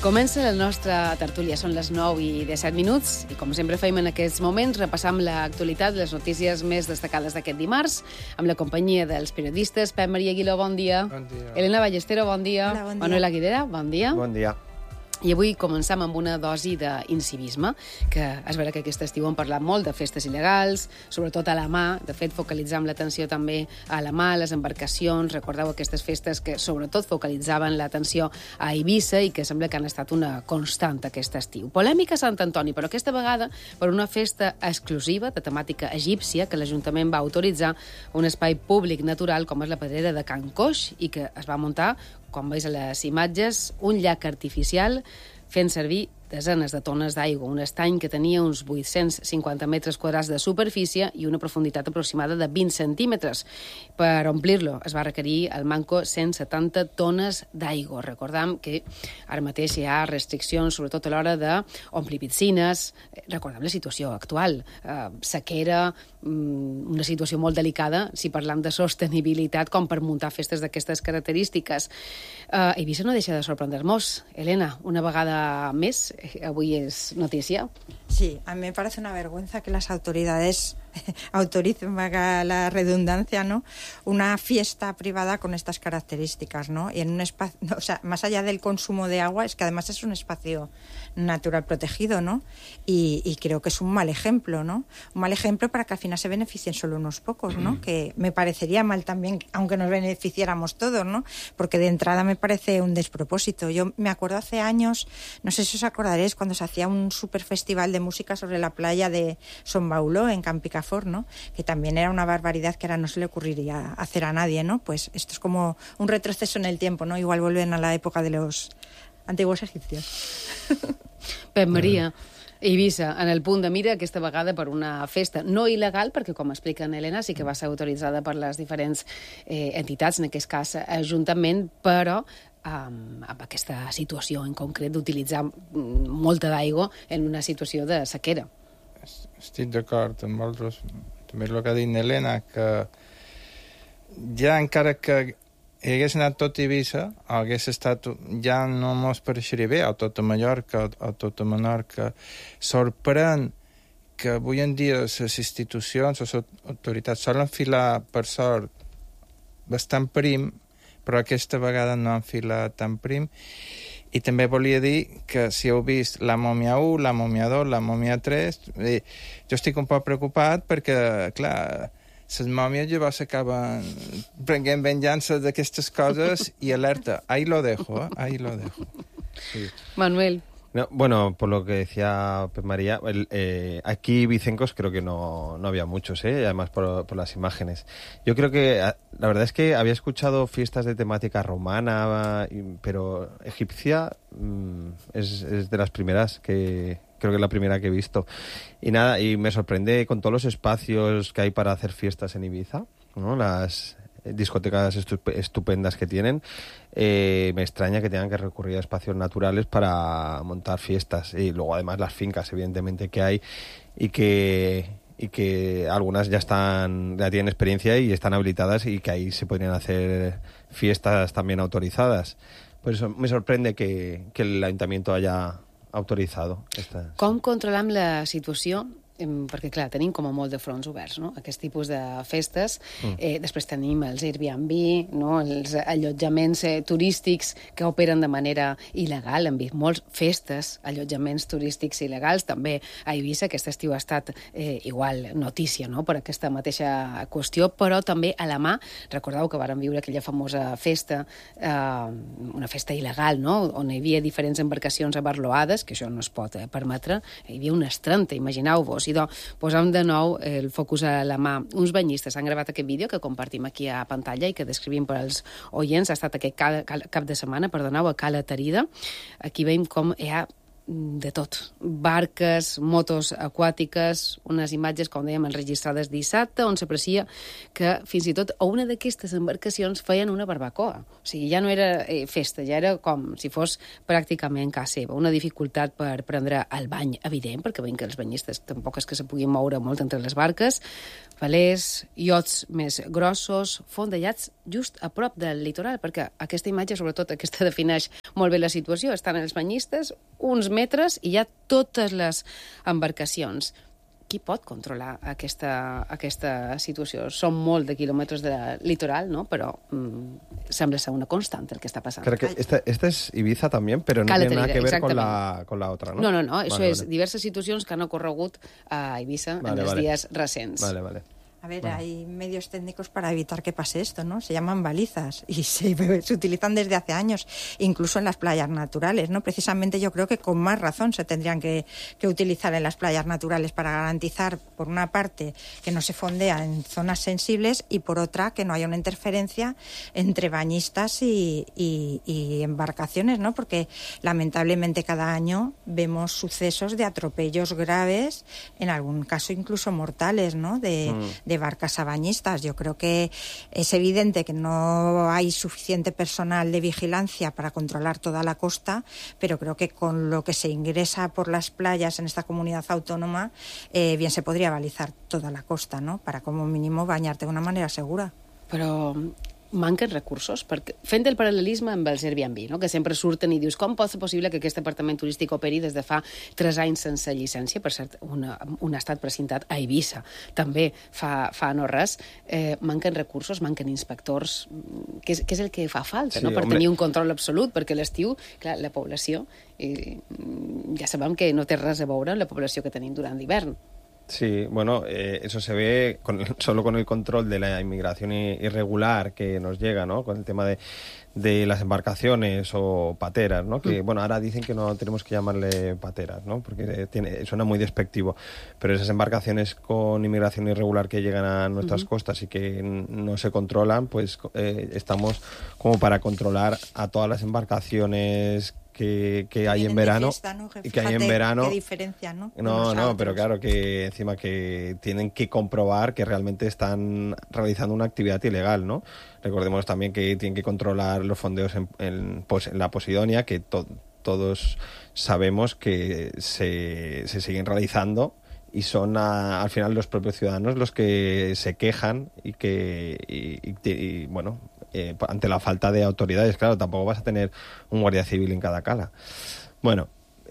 Comença la nostra tertúlia, són les 9 i 17 minuts i com sempre fem en aquests moments repassam l'actualitat, les notícies més destacades d'aquest dimarts amb la companyia dels periodistes Pep Maria Aguiló, bon dia. Bon dia. Elena Ballestero, bon dia. Hola, bon dia. Manuel Aguilera, bon dia. Bon dia. I avui començam amb una dosi d'incivisme, que és vera que aquest estiu hem parlat molt de festes il·legals, sobretot a la mà. De fet, focalitzam l'atenció també a la mà, a les embarcacions. Recordeu aquestes festes que sobretot focalitzaven l'atenció a Eivissa i que sembla que han estat una constant aquest estiu. Polèmica a Sant Antoni, però aquesta vegada per una festa exclusiva de temàtica egípcia que l'Ajuntament va autoritzar un espai públic natural com és la Pedrera de Can Coix i que es va muntar, com veus a les imatges, un llac artificial fent servir desenes de tones d'aigua, un estany que tenia uns 850 metres quadrats de superfície i una profunditat aproximada de 20 centímetres. Per omplir-lo es va requerir al manco 170 tones d'aigua. Recordam que ara mateix hi ha restriccions, sobretot a l'hora d'omplir piscines. Recordam la situació actual, sequera, una situació molt delicada, si parlam de sostenibilitat, com per muntar festes d'aquestes característiques. Eivissa no deixa de sorprender-nos. Elena, una vegada més, avui es noticia. Sí, a mí me parece una vergüenza que las autoridades autoricen, valga la redundancia, ¿no?, una fiesta privada con estas características, ¿no? Y en un espacio, o sea, más allá del consumo de agua, es que además es un espacio natural protegido, ¿no? Y creo que es un mal ejemplo, ¿no? Un mal ejemplo para que al final se beneficien solo unos pocos, ¿no? Que me parecería mal también, aunque nos beneficiáramos todos, ¿no? Porque de entrada me parece un despropósito. Yo me acuerdo hace años, no sé si os acordaréis, cuando se hacía un super festival de música sobre la playa de Son Bauló, en Campica, ¿no?, que también era una barbaridad que ahora no se le ocurriría hacer a nadie, ¿no? Pues esto es como un retroceso en el tiempo, ¿no? Igual vuelven a la época de los antiguos egipcios. Pep Maria, Eivissa, en el punt de mira aquesta vegada per una festa no il·legal, perquè com explica en Elena sí que va ser autoritzada per les diferents entitats, en aquest cas Ajuntament, però amb aquesta situació en concret d'utilitzar molta d'aigua en una situació de sequera. Estic d'acord amb vosaltres. També és el que ha dit Helena, que ja encara que hagués anat tot Eivissa, hagués estat, ja no mos pareixeria bé, o tota Mallorca, o tota Menorca. Sorprèn que avui en dia les institucions, les autoritats solen filar, per sort, bastant prim, però aquesta vegada no han filat tan prim. I també volia dir que si heu vist la Mòmia 1, la Mòmia 2, la Mòmia 3, jo estic un poc preocupat perquè, clar, les mòmies llavors s'acaben prenent venjança d'aquestes coses i alerta. Ahí lo dejo, ahí lo dejo. Sí. Manuel. No, bueno, por lo que decía Pep María, aquí vicencos creo que no había muchos, además por las imágenes. Yo creo que, la verdad es que había escuchado fiestas de temática romana, pero egipcia es de las primeras creo que es la primera que he visto. Y nada, y me sorprende con todos los espacios que hay para hacer fiestas en Ibiza, ¿no? Las discotecas estupendas que tienen. Me extraña que tengan que recurrir a espacios naturales para montar fiestas, y luego además las fincas evidentemente que hay y que algunas ya tienen experiencia y están habilitadas y que ahí se podrían hacer fiestas también autorizadas. Por eso me sorprende que el Ayuntamiento haya autorizado estas. Com controlam la situació? Perquè, clar, tenim com a molt de fronts oberts, no?, aquest tipus de festes. Després tenim els Airbnb, no?, els allotjaments turístics que operen de manera il·legal. Hem vist molts festes, allotjaments turístics il·legals. També a Eivissa aquest estiu ha estat igual notícia, no?, per aquesta mateixa qüestió, però també a la mà. Recordeu que vàrem viure aquella famosa festa, una festa il·legal, no?, on hi havia diferents embarcacions abarloades, que això no es pot permetre. Hi havia unes 30, imagineu-vos. I posam de nou el focus a la mà. Uns banyistes han gravat aquest vídeo que compartim aquí a pantalla i que descrivim per als oients. Ha estat aquest cap de setmana, perdoneu, a Cala Tarida. Aquí veiem com hi ha de tot. Barques, motos aquàtiques, unes imatges, com dèiem, enregistrades dissabte, on s'aprecia que fins i tot a una d'aquestes embarcacions feien una barbacoa. O sigui, ja no era festa, ja era com si fos pràcticament casa seva. Una dificultat per prendre el bany, evident, perquè veiem que els banyistes tampoc és que se puguin moure molt entre les barques. Velers, iots més grossos, fondellats just a prop del litoral, perquè aquesta imatge, sobretot aquesta, defineix molt bé la situació. Estan els banyistes, uns metres, i hi ha totes les embarcacions. Qui pot controlar aquesta situació? Són molt de quilòmetres de litoral, ¿no? Però sembla ser una constant el que està passant. Creo que esta es Ibiza también, pero no tiene nada que ver con la otra, ¿no? No, això és diverses situacions que han ocorregut a Ibiza en els dies recents. Vale. A ver, hay medios técnicos para evitar que pase esto, ¿no? Se llaman balizas y se utilizan desde hace años, incluso en las playas naturales, ¿no? Precisamente yo creo que con más razón se tendrían que utilizar en las playas naturales para garantizar, por una parte, que no se fondea en zonas sensibles y, por otra, que no haya una interferencia entre bañistas y embarcaciones, ¿no? Porque, lamentablemente, cada año vemos sucesos de atropellos graves, en algún caso incluso mortales, ¿no? De barcas a bañistas. Yo creo que es evidente que no hay suficiente personal de vigilancia para controlar toda la costa, pero creo que con lo que se ingresa por las playas en esta comunidad autónoma, bien se podría balizar toda la costa, ¿no? Para como mínimo bañarte de una manera segura. Però manquen recursos, perquè fent el paral·lelisme amb els Airbnb, no? Que sempre surten i dius com pot ser possible que aquest apartament turístic operi des de fa 3 anys sense llicència, per cert, un estat precintat a Eivissa, també fa no res. Manquen recursos, manquen inspectors. Què és el que fa falta, sí, no? Per tenir un control absolut, perquè a l'estiu, clar, la població, ja sabem que no té res a veure amb la població que tenim durant l'hivern. Sí, bueno, eso se ve solo con el control de la inmigración irregular que nos llega, ¿no? Con el tema de las embarcaciones o pateras, ¿no? Que, bueno, ahora dicen que no tenemos que llamarle pateras, ¿no? Porque suena muy despectivo. Pero esas embarcaciones con inmigración irregular que llegan a nuestras costas y que no se controlan, pues estamos como para controlar a todas las embarcaciones que hay en verano, fiesta, ¿no? y que hay en verano. Qué diferencia, ¿no? No, pero claro que encima que tienen que comprobar que realmente están realizando una actividad ilegal, ¿no? Recordemos también que tienen que controlar los fondeos en la Posidonia, que todos sabemos que se siguen realizando, y son al final los propios ciudadanos los que se quejan y bueno, ante la falta de autoridades. Claro, tampoco vas a tener un guardia civil en cada cala. Bueno,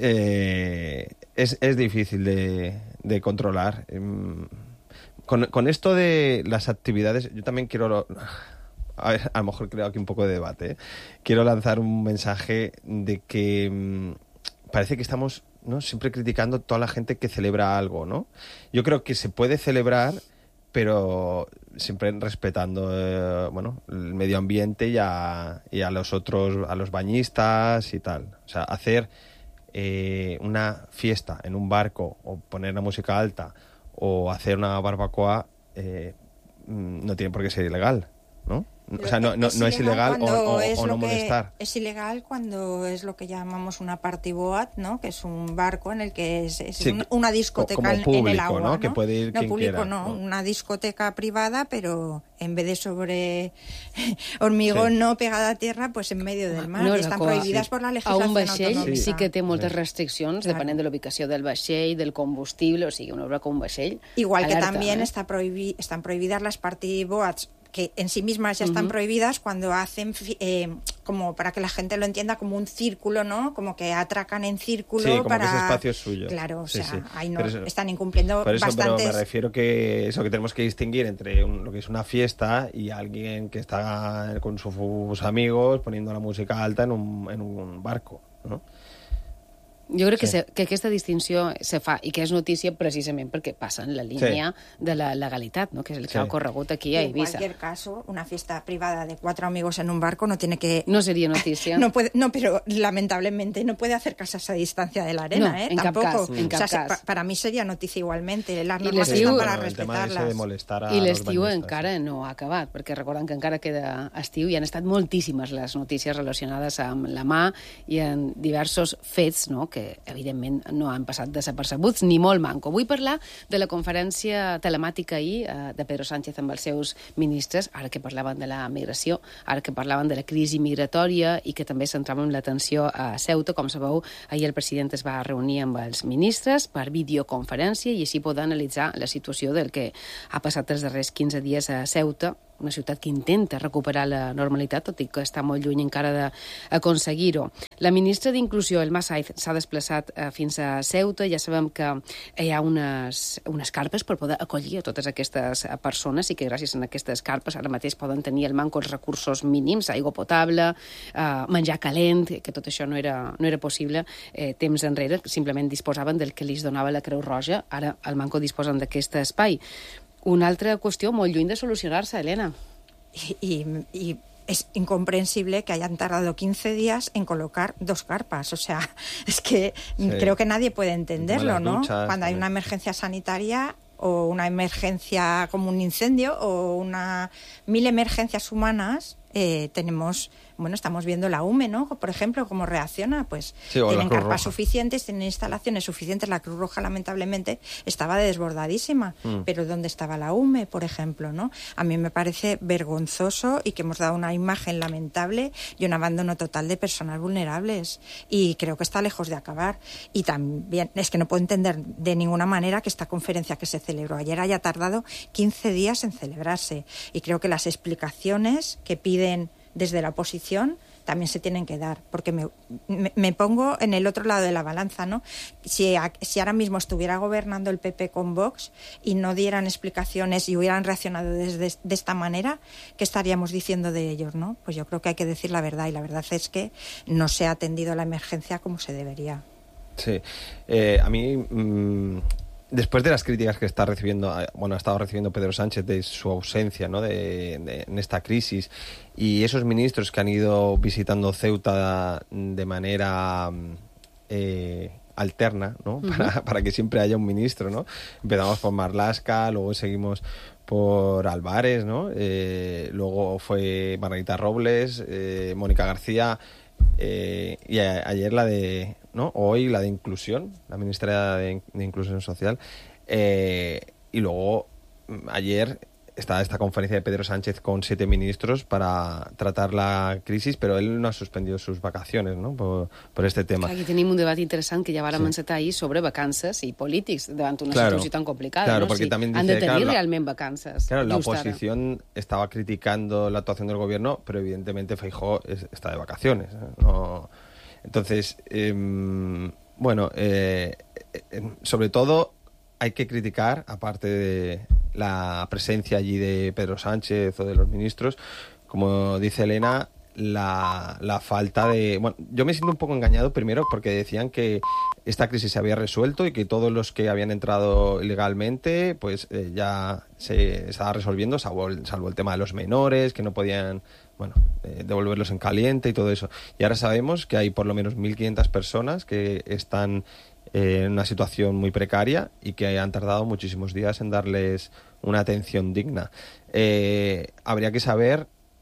es difícil de controlar. Con esto de las actividades, yo también quiero... A ver, a lo mejor creo aquí un poco de debate, ¿eh? Quiero lanzar un mensaje de que parece que estamos, ¿no?, siempre criticando a toda la gente que celebra algo, ¿no? Yo creo que se puede celebrar, pero siempre respetando bueno, el medio ambiente y a los bañistas y tal. O sea, hacer una fiesta en un barco o poner la música alta o hacer una barbacoa no tiene por qué ser ilegal, ¿no? O sea, no es ilegal o no molestar. Es ilegal cuando es lo que llamamos una party boat, ¿no? Que es un barco en el que es sí, una discoteca público, en el agua, ¿no? Que puede ir no quien público, quiera, no, ¿no? Una discoteca privada, pero en vez de sobre hormigón, sí, no pegada a tierra, pues en medio del mar. I estan prohibides per la legislació autonòmica. A un vaixell autonòmica. sí que té moltes restriccions, claro, depenent de la ubicació del vaixell, del combustible, o sigui, una obra com un vaixell. Igual que alerta, también están prohibidas las party boats, que en sí mismas ya están prohibidas cuando hacen, como para que la gente lo entienda, como un círculo, ¿no? Como que atracan en círculo, sí, como para... que ese espacio es suyo. Claro, o sí, sea, sí. ahí no eso, están incumpliendo por eso, bastantes... Pero me refiero que eso, que tenemos que distinguir entre lo que es una fiesta y alguien que está con sus amigos poniendo la música alta en un barco, ¿no? Jo crec que aquesta distinció se fa i que és notícia precisament perquè passa en la línia de la legalitat, ¿no? Que és el que ha ocorregut aquí a Eivissa. En cualquier caso, una fiesta privada de 4 amigos en un barco no tiene que... No sería noticia. No, pero lamentablemente no puede acercarse a esa distancia de la arena, no, ¿eh? En Tampoco. Cap cas, en cap cas. Para mí sería noticia igualmente. Las normas están para respetarlas. I l'estiu encara no ha acabat, perquè recordem que encara queda estiu i han estat moltíssimes les notícies relacionades amb la mà i en diversos fets, no?, que, evidentment, no han passat desapercebuts, ni molt manco. Vull parlar de la conferència telemàtica ahir de Pedro Sánchez amb els seus ministres, ara que parlaven de la migració, ara que parlaven de la crisi migratòria i que també centràvem l'atenció a Ceuta. Com sabeu, ahir el president es va reunir amb els ministres per videoconferència i així poder analitzar la situació del que ha passat els darrers 15 dies a Ceuta, una ciutat que intenta recuperar la normalitat, tot i que està molt lluny encara d'aconseguir-ho. La ministra d'Inclusió, Elma Saiz, s'ha desplaçat fins a Ceuta. Ja sabem que hi ha unes carpes per poder acollir a totes aquestes persones i que gràcies a aquestes carpes ara mateix poden tenir al manco els recursos mínims, aigua potable, menjar calent, que tot això no era possible temps enrere, simplement disposaven del que els donava la Creu Roja, ara al manco disposen d'aquest espai. Una altra qüestió molt lluny de solucionar-se, Elena. Y es incomprensible que hayan tardado 15 días en colocar 2 carpas. O sea, es que creo que nadie puede entenderlo, ¿no? Cuando hay una emergencia sanitaria o una emergencia como un incendio o 1000 emergencias humanas, estamos viendo la UME, ¿no? Por ejemplo, cómo reacciona, pues tienen carpas suficientes, tienen instalaciones suficientes. La Cruz Roja, lamentablemente, estaba desbordadísima. Pero ¿dónde estaba la UME, por ejemplo, no? A mí me parece vergonzoso y que hemos dado una imagen lamentable y un abandono total de personas vulnerables. Y creo que está lejos de acabar. Y también es que no puedo entender de ninguna manera que esta conferencia que se celebró ayer haya tardado 15 días en celebrarse. Y creo que las explicaciones que piden desde la oposición también se tienen que dar, porque me pongo en el otro lado de la balanza, ¿no? Si ahora mismo estuviera gobernando el PP con Vox y no dieran explicaciones y hubieran reaccionado de esta manera, ¿qué estaríamos diciendo de ellos, no? Pues yo creo que hay que decir la verdad, y la verdad es que no se ha atendido a la emergencia como se debería. Sí, a mí... Después de las críticas que ha estado recibiendo Pedro Sánchez de su ausencia, ¿no? en esta crisis, y esos ministros que han ido visitando Ceuta de manera alterna, ¿no? Para que siempre haya un ministro, ¿no? Empezamos por Marlaska, luego seguimos por Álvarez, ¿no? Luego fue Margarita Robles, Mónica García, y ayer hoy la de Inclusión, la ministra de Inclusión Social, y luego ayer está esta conferencia de Pedro Sánchez con 7 ministros para tratar la crisis, pero él no ha suspendido sus vacaciones, ¿no? por este tema. Aquí tenim un debat interessant que ja vàrem encetar ahir sobre vacances i polítics davant una situació tan complicada. Claro, ¿no? porque también dice, han de tenir realment vacances. Claro, la oposición estaba criticando la actuación del gobierno, pero evidentemente Feijóo está de vacaciones, ¿no? Entonces, sobre todo hay que criticar, aparte de la presencia allí de Pedro Sánchez o de los ministros, como dice Elena, la falta de... Bueno, yo me siento un poco engañado primero porque decían que esta crisis se había resuelto y que todos los que habían entrado ilegalmente pues ya se estaba resolviendo, salvo el tema de los menores, que no podían devolverlos en caliente y todo eso. Y ahora sabemos que hay por lo menos 1.500 personas que están en una situación muy precaria y que han tardado muchísimos días en darles una atención digna. Habría que saber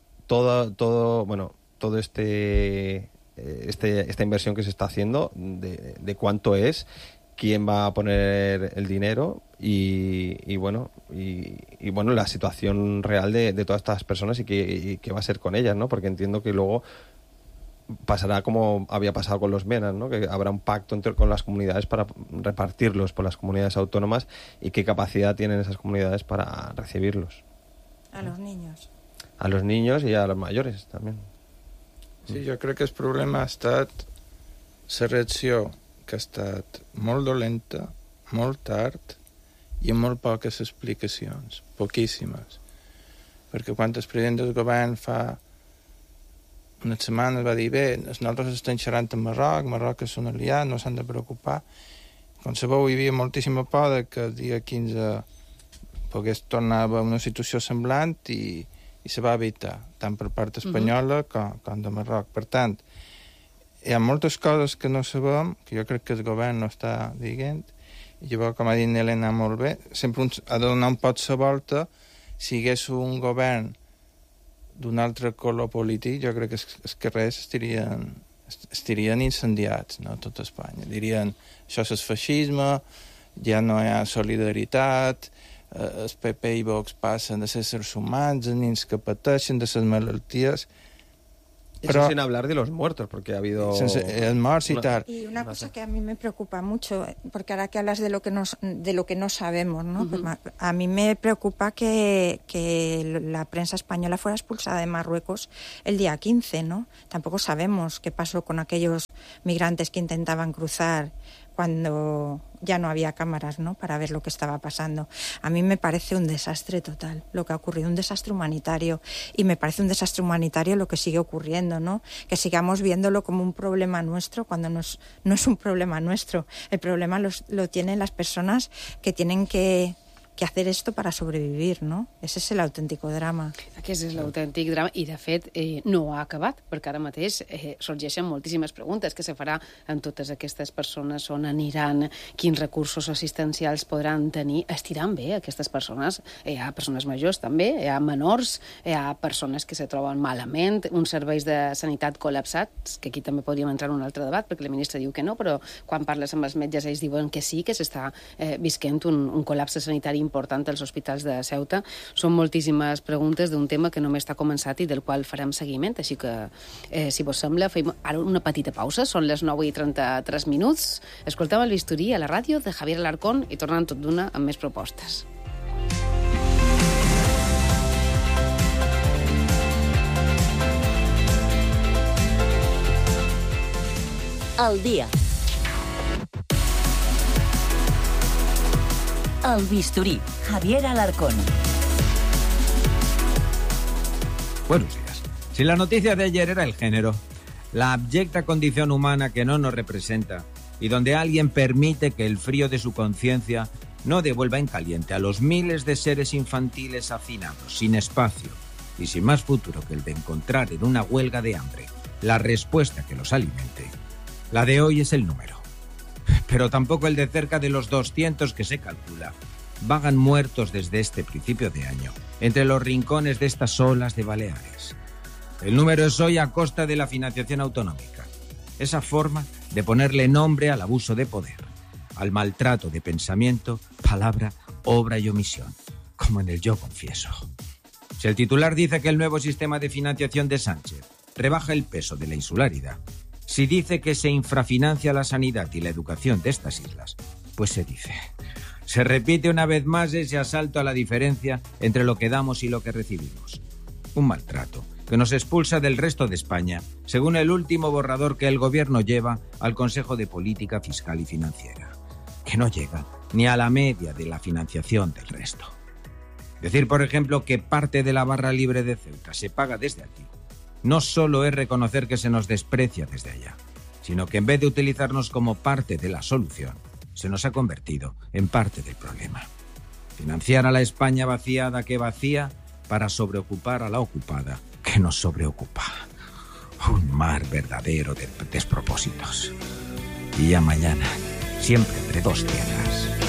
esta inversión que se está haciendo, de cuánto es, quién va a poner el dinero y la situación real de todas estas personas y qué va a ser con ellas, ¿no? Porque entiendo que luego pasará como había pasado con los MENAs, ¿no? Que habrá un pacto con las comunidades para repartirlos por las comunidades autónomas y qué capacidad tienen esas comunidades para recibirlos. A los niños. A los niños y a los mayores també. Sí, jo crec que el problema ha estat la reacció, que ha estat molt dolenta, molt tard i amb molt poques explicacions, poquíssimes. Perquè quan el president del govern fa unes setmanes va dir, bé, nosaltres estem xerrant amb Marroc és un aliat, no s'han de preocupar. Com sabeu, hi havia moltíssima por que el dia 15 pogués tornar a una situació semblant i se va evitar, tant per part espanyola com de Marroc. Per tant, hi ha moltes coses que no sabem, que jo crec que el govern no està dient, i llavors, com ha dit Helena molt bé, sempre ha de donar un pot la volta. Si hi hagués un govern d'un altre color polític, jo crec que els carrers estarien estarien incendiats, no?, tot Espanya. Dirien, això és el feixisme, ja no hi ha solidaritat, el PP i Vox passen de ser éssers humans, els nens que pateixen de les malalties. Pero sin hablar de los muertos, porque ha habido... Y una cosa que a mí me preocupa mucho, porque ahora que hablas de lo que no sabemos, ¿no? Pues a mí me preocupa que la prensa española fuera expulsada de Marruecos el día 15, ¿no? Tampoco sabemos qué pasó con aquellos migrantes que intentaban cruzar cuando ya no había cámaras, ¿no?, para ver lo que estaba pasando. A mí me parece un desastre total lo que ha ocurrido, un desastre humanitario. Y me parece un desastre humanitario lo que sigue ocurriendo, ¿no? Que sigamos viéndolo como un problema nuestro cuando no es un problema nuestro. El problema lo tienen las personas que tienen que hacer esto para sobrevivir, no? Ese és l'autèntic drama. Aquest és l'autèntic drama i, de fet, no ha acabat, perquè ara mateix sorgeixen moltíssimes preguntes que se farà amb totes aquestes persones, on aniran, quins recursos assistencials podran tenir, estiran bé aquestes persones? Hi ha persones majors també, hi ha menors, hi ha persones que se troben malament, uns serveis de sanitat col·lapsats, que aquí també podríem entrar en un altre debat, perquè la ministra diu que no, però quan parles amb els metges ells diuen que sí, que s'està visquent un col·lapse sanitari important als hospitals de Ceuta. Són moltíssimes preguntes d'un tema que només està començat i del qual farem seguiment, així que, si vos sembla, fem ara una petita pausa. Són les 9:33 minuts. Escoltem el Bisturí a la ràdio de Javier Alarcón i tornem tot d'una amb més propostes. Al dia. El Bisturí, Javier Alarcón. Buenos días. Si la noticia de ayer era el género, la abyecta condición humana que no nos representa y donde alguien permite que el frío de su conciencia no devuelva en caliente a los miles de seres infantiles hacinados, sin espacio y sin más futuro que el de encontrar en una huelga de hambre la respuesta que los alimente, la de hoy es el número. Pero tampoco el de cerca de los 200 que se calcula vagan muertos desde este principio de año entre los rincones de estas olas de Baleares. El número es hoy a costa de la financiación autonómica, esa forma de ponerle nombre al abuso de poder, al maltrato de pensamiento, palabra, obra y omisión, como en el Yo Confieso. Si el titular dice que el nuevo sistema de financiación de Sánchez rebaja el peso de la insularidad, si dice que se infrafinancia la sanidad y la educación de estas islas, pues se dice. Se repite una vez más ese asalto a la diferencia entre lo que damos y lo que recibimos. Un maltrato que nos expulsa del resto de España, según el último borrador que el gobierno lleva al Consejo de Política Fiscal y Financiera, que no llega ni a la media de la financiación del resto. Decir, por ejemplo, que parte de la barra libre de Ceuta se paga desde aquí, no solo es reconocer que se nos desprecia desde allá, sino que en vez de utilizarnos como parte de la solución, se nos ha convertido en parte del problema. Financiar a la España vaciada que vacía para sobreocupar a la ocupada que nos sobreocupa. Un mar verdadero de despropósitos. Y ya mañana, siempre entre dos tierras.